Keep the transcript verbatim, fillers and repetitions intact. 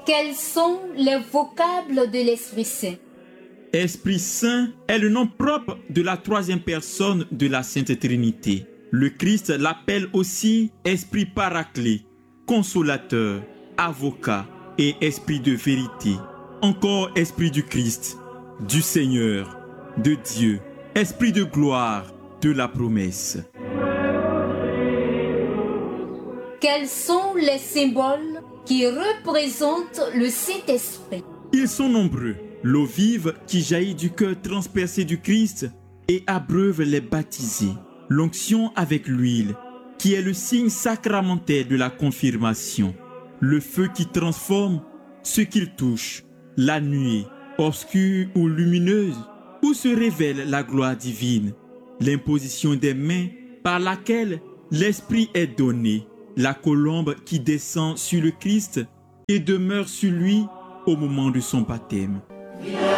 Quels sont les vocables de l'Esprit Saint? Esprit Saint est le nom propre de la troisième personne de la Sainte Trinité. Le Christ l'appelle aussi Esprit Paraclet, Consolateur, Avocat et Esprit de vérité. Encore Esprit du Christ, du Seigneur, de Dieu, Esprit de gloire, de la promesse. Quels sont les symboles qui représentent le Saint-Esprit? Ils sont nombreux. L'eau vive qui jaillit du cœur transpercé du Christ et abreuve les baptisés. L'onction avec l'huile, qui est le signe sacramentel de la confirmation. Le feu qui transforme ce qu'il touche. La nuée, obscure ou lumineuse, où se révèle la gloire divine. L'imposition des mains par laquelle l'Esprit est donné. La colombe qui descend sur le Christ et demeure sur lui au moment de son baptême.